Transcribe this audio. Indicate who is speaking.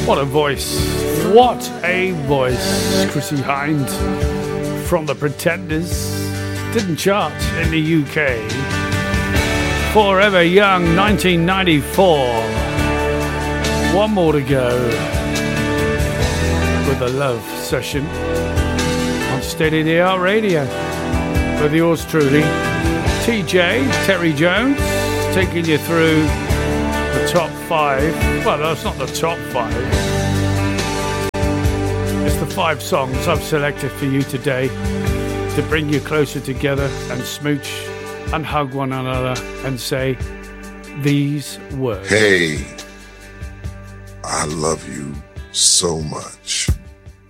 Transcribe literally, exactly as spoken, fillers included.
Speaker 1: What a voice. What a voice. Chrissie Hynde from The Pretenders. Didn't chart in the U K. Forever Young, nineteen ninety-four. One more to go with the Love Session on Steady the Art Radio with yours truly, T J, Terry Jones, taking you through the top five. Well, that's not the top five. It's the five songs I've selected for you today to bring you closer together and smooch and hug one another and say these words.
Speaker 2: Hey, I love you so much.